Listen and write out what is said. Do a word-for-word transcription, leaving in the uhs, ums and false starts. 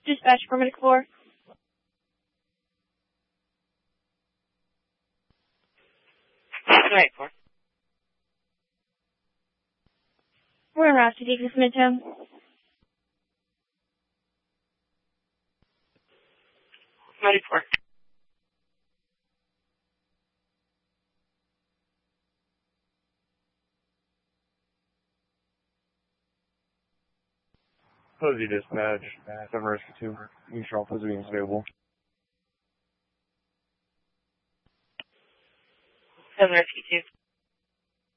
Dispatch paramedic four. Right, four. We're en route to Deacon Midtown. Ready, four. Posey dispatch, seven rescue two, neutral, Posey being available. seven rescue two.